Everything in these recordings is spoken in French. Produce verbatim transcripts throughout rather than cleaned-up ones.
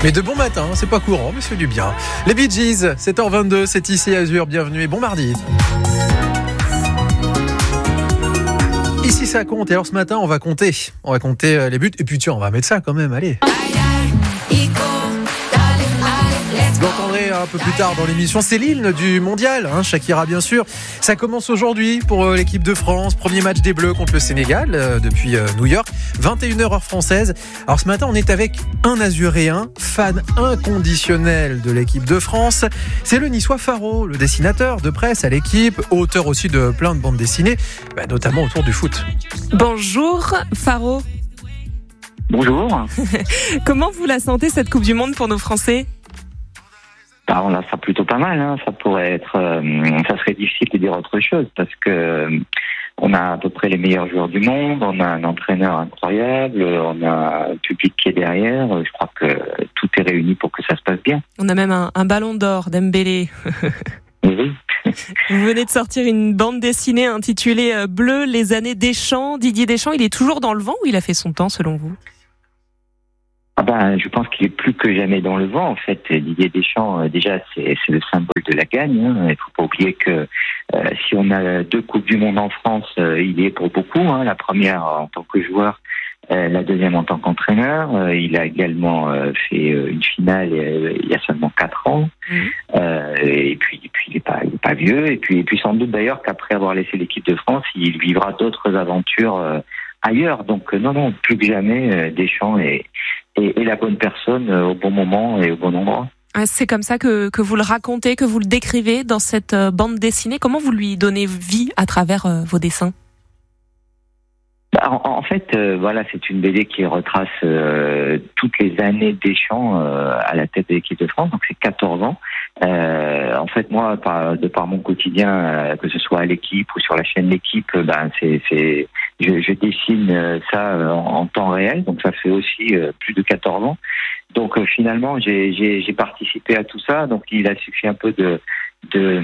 Mais de bon matin, c'est pas courant, mais c'est du bien. Les Bee Gees, sept heures vingt-deux, c'est ici Azur, bienvenue et bon mardi. Ici ça compte, et alors ce matin on va compter, on va compter les buts, et puis tiens on va mettre ça quand même, allez. Vous l'entendrez un peu plus tard dans l'émission, c'est l'hymne du mondial, hein, Shakira bien sûr. Ça commence aujourd'hui pour euh, l'équipe de France, premier match des Bleus contre le Sénégal euh, depuis euh, New York, vingt et une heures heure française. Alors ce matin on est avec un Azuréen, fan inconditionnel de l'équipe de France. C'est le Niçois Faro, le dessinateur de presse à l'équipe, auteur aussi de plein de bandes dessinées, bah, notamment autour du foot. Bonjour Faro. Bonjour. Comment vous la sentez cette Coupe du Monde pour nos Français ? Bah, on la sent plutôt pas mal. Hein. Ça pourrait être, euh, ça serait difficile de dire autre chose parce que euh, on a à peu près les meilleurs joueurs du monde, on a un entraîneur incroyable, on a un public qui est derrière. Je crois que tout est réuni pour que ça se passe bien. On a même un, un ballon d'or d'Embélé. Oui. Vous venez de sortir une bande dessinée intitulée Bleu, les années Deschamps. Didier Deschamps, il est toujours dans le vent ou il a fait son temps selon vous ? Ah ben, je pense qu'il est plus que jamais dans le vent. En fait, Didier Deschamps, déjà, c'est, c'est le symbole de la gagne. Hein. Il faut pas oublier que euh, si on a deux coupes du monde en France, euh, il y est pour beaucoup. Hein. La première en tant que joueur, euh, la deuxième en tant qu'entraîneur. Euh, il a également euh, fait euh, une finale euh, il y a seulement quatre ans. Mmh. Euh, et puis, et puis, il est pas, il est pas vieux. Et puis, et puis, sans doute d'ailleurs qu'après avoir laissé l'équipe de France, il vivra d'autres aventures euh, ailleurs. Donc, euh, non, non, plus que jamais, euh, Deschamps est Et, et la bonne personne euh, au bon moment et au bon endroit. C'est comme ça que, que vous le racontez, que vous le décrivez dans cette euh, bande dessinée. Comment vous lui donnez vie à travers euh, vos dessins ? Bah, en, en fait, euh, voilà, c'est une B D qui retrace euh, toutes les années Deschamps euh, à la tête de l'équipe de France, donc c'est quatorze ans. Euh, en fait, moi, par, de par mon quotidien, euh, que ce soit à l'équipe ou sur la chaîne L'équipe, ben c'est, c'est, je, je dessine ça en, en temps réel, donc ça fait aussi euh, plus de quatorze ans. Donc euh, finalement, j'ai, j'ai, j'ai participé à tout ça, donc il a suffi un peu de de,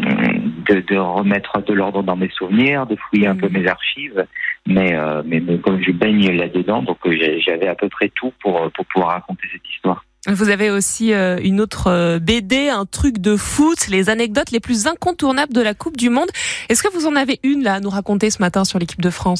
de, de remettre de l'ordre dans mes souvenirs, de fouiller un peu mes archives, mais, euh, mais, mais comme je baigne là-dedans, donc euh, j'avais à peu près tout pour, pour pouvoir raconter cette histoire. Vous avez aussi euh, une autre B D, un truc de foot, les anecdotes les plus incontournables de la Coupe du Monde. Est-ce que vous en avez une là à nous raconter ce matin sur l'équipe de France ?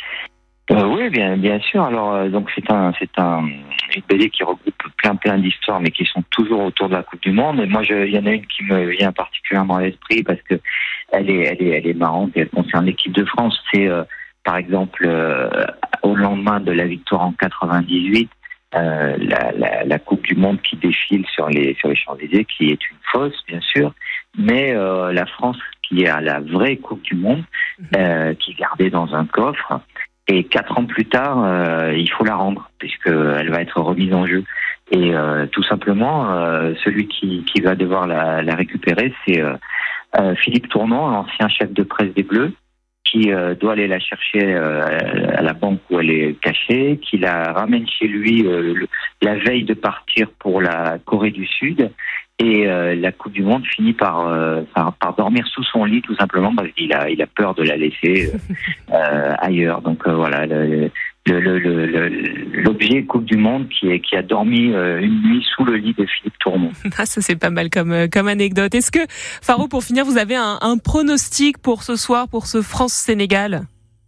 Euh, oui, bien, bien sûr. Alors, euh, donc c'est un, c'est un, une B D qui regroupe plein, plein d'histoires, mais qui sont toujours autour de la Coupe du Monde. Et moi, je, il y en a une qui me vient particulièrement à l'esprit parce que elle est, elle est, elle est marrante et elle concerne l'équipe de France. C'est, euh, par exemple, euh, au lendemain de la victoire en quatre-vingt-dix-huit, euh, la, la, la Coupe du Monde qui défile sur les, sur les Champs-Élysées, qui est une fausse, bien sûr, mais euh, la France qui est à la vraie Coupe du Monde, euh, qui est gardée dans un coffre. Et quatre ans plus tard, euh, il faut la rendre puisqu'elle va être remise en jeu. Et euh, tout simplement, euh, celui qui, qui va devoir la, la récupérer, c'est euh, euh, Philippe Tournon, l'ancien chef de presse des Bleus, qui euh, doit aller la chercher euh, à la banque où elle est cachée, qui la ramène chez lui euh, le, la veille de partir pour la Corée du Sud. Et euh, la Coupe du Monde finit par, euh, par, par dormir sous son lit, tout simplement, parce qu'il a, il a peur de la laisser euh, ailleurs. Donc euh, voilà, le, le, le, le, l'objet Coupe du Monde qui, est, qui a dormi euh, une nuit sous le lit de Philippe Tournon. Ah, ça c'est pas mal comme, comme anecdote. Est-ce que, Faro, pour finir, vous avez un, un pronostic pour ce soir, pour ce France-Sénégal ?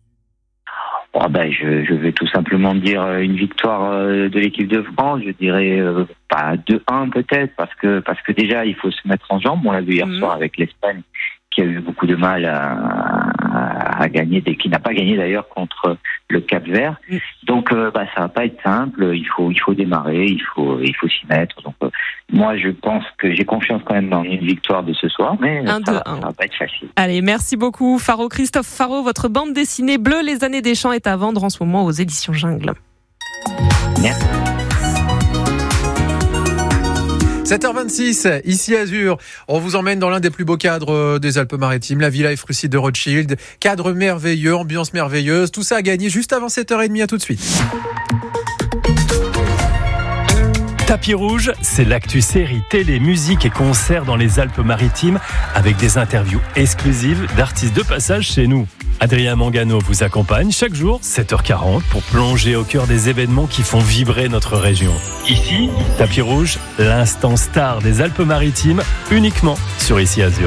Oh ben, je, je vais tout simplement dire une victoire de l'équipe de France. Je dirais euh, pas deux un peut-être, parce que parce que déjà il faut se mettre en jambe. On l'a vu hier mmh. soir avec l'Espagne, qui a eu beaucoup de mal à, à, à gagner, qui n'a pas gagné d'ailleurs contre le Cap-Vert. Mmh. Donc euh, bah ça va pas être simple. Il faut il faut démarrer, il faut il faut s'y mettre. Donc euh, moi je pense que j'ai confiance quand même dans une victoire de ce soir, mais un, ça, deux, va, ça va pas être facile. Allez, merci beaucoup Faro, Christophe Faro. Votre bande dessinée Bleu, les années Deschamps est à vendre en ce moment aux éditions Jungle. Merci. sept heures vingt-six, ici Azur. On vous emmène dans l'un des plus beaux cadres des Alpes-Maritimes, la Villa Efrussi de Rothschild. Cadre merveilleux, ambiance merveilleuse. Tout ça à gagner juste avant sept heures trente. À tout de suite. Tapis rouge, c'est l'actu série, télé, musique et concerts dans les Alpes-Maritimes avec des interviews exclusives d'artistes de passage chez nous. Adrien Mangano vous accompagne chaque jour, sept heures quarante, pour plonger au cœur des événements qui font vibrer notre région. Ici, Tapis rouge, l'instant star des Alpes-Maritimes, uniquement sur Ici Azur.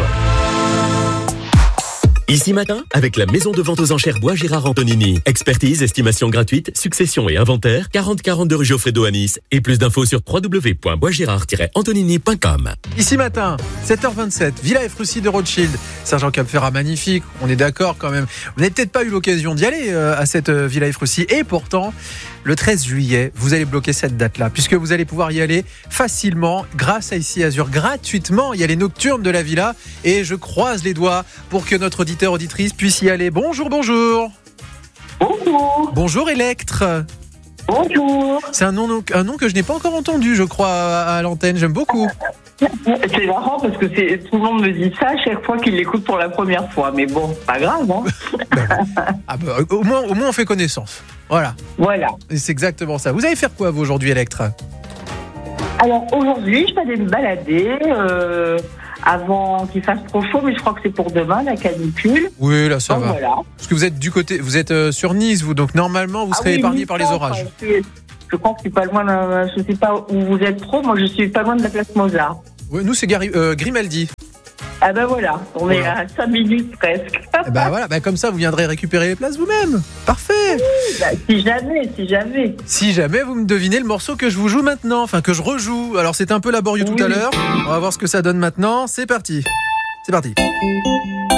Ici Matin, avec la maison de vente aux enchères Bois Gérard Antonini. Expertise, estimation gratuite, succession et inventaire, quarante quarante-deux rue Geoffredo à Nice. Et plus d'infos sur w w w point bois gérard tiret antonini point com. Ici Matin, sept heures vingt-sept, Villa Efrussi de Rothschild. Saint-Jean-Cap-Ferrat, magnifique, on est d'accord quand même. Vous n'avez peut-être pas eu l'occasion d'y aller euh, à cette euh, Villa Efrussi. Et pourtant, le treize juillet, vous allez bloquer cette date-là, puisque vous allez pouvoir y aller facilement grâce à Ici Azur, gratuitement. Il y a les nocturnes de la Villa et je croise les doigts pour que notre auditeur, auditrice puisse y aller. Bonjour, bonjour. Bonjour. Bonjour Electre. Bonjour. C'est un nom, un nom que je n'ai pas encore entendu, je crois, à, à l'antenne. J'aime beaucoup. C'est marrant parce que c'est, tout le monde me dit ça à chaque fois qu'il l'écoute pour la première fois. Mais bon, pas grave, hein. Ah bah, au, moins, au moins, on fait connaissance. Voilà. Voilà. Et c'est exactement ça. Vous allez faire quoi, vous, aujourd'hui, Electre ? Alors, aujourd'hui, je vais aller me balader euh, avant qu'il fasse trop chaud, mais je crois que c'est pour demain, la canicule. Oui, là, ça donc, va. Voilà. Parce que vous êtes du côté, vous êtes euh, sur Nice, vous, donc normalement, vous serez ah oui, épargné Nice, par les orages. Je, suis, je crois que je suis pas loin, de, je sais pas où vous êtes trop, moi je suis pas loin de la place Mozart. Oui, nous, c'est Gary, euh, Grimaldi. Ah ben voilà, on Voilà. est à cinq minutes presque. Et bah voilà, bah comme ça, vous viendrez récupérer les places vous-même. Parfait. Bah, si jamais, si jamais. Si jamais vous me devinez le morceau que je vous joue maintenant, enfin que je rejoue. Alors c'est un peu laborieux Oui. tout à l'heure. On va voir ce que ça donne maintenant. C'est parti. C'est parti.